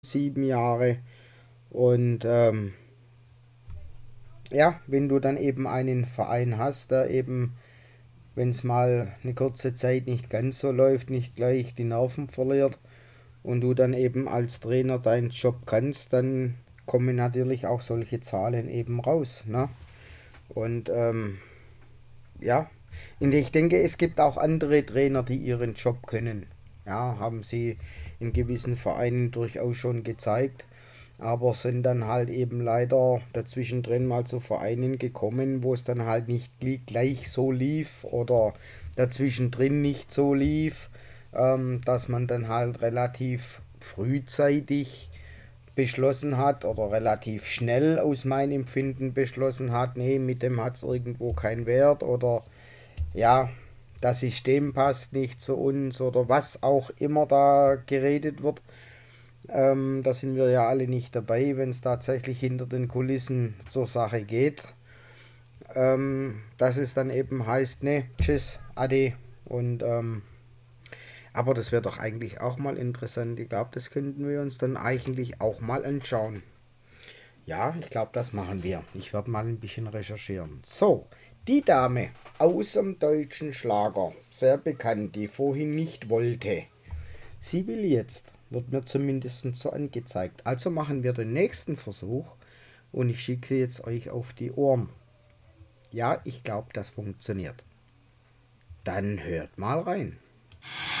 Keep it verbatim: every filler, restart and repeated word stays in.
sieben Jahre. Und ähm, ja, wenn du dann eben einen Verein hast, der eben, wenn es mal eine kurze Zeit nicht ganz so läuft, nicht gleich die Nerven verliert und du dann eben als Trainer deinen Job kannst, dann kommen natürlich auch solche Zahlen eben raus. Ne? Und ähm, ja, und ich denke, es gibt auch andere Trainer, die ihren Job können. Ja, haben sie in gewissen Vereinen durchaus schon gezeigt, aber sind dann halt eben leider dazwischen drin mal zu Vereinen gekommen, wo es dann halt nicht gleich so lief oder dazwischen drin nicht so lief, ähm, dass man dann halt relativ frühzeitig beschlossen hat oder relativ schnell aus meinem Empfinden beschlossen hat, nee, mit dem hat es irgendwo keinen Wert oder ja, das System passt nicht zu uns oder was auch immer da geredet wird. Ähm, da sind wir ja alle nicht dabei, wenn es tatsächlich hinter den Kulissen zur Sache geht. Ähm, dass es dann eben heißt, ne, tschüss, ade. Und ähm, aber das wäre doch eigentlich auch mal interessant. Ich glaube, das könnten wir uns dann eigentlich auch mal anschauen. Ja, ich glaube, das machen wir. Ich werde mal ein bisschen recherchieren. So, die Dame aus dem deutschen Schlager, sehr bekannt, die vorhin nicht wollte. Sie will jetzt, wird mir zumindest so angezeigt. Also machen wir den nächsten Versuch und ich schicke sie jetzt euch auf die Ohren. Ja, ich glaube, das funktioniert. Dann hört mal rein.